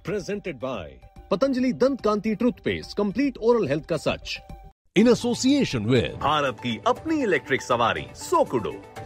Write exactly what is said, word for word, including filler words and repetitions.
Presented by Patanjali Dant Kanti Toothpaste, complete oral health का सच. In association with Bharat की अपनी electric सवारी सोकुडो।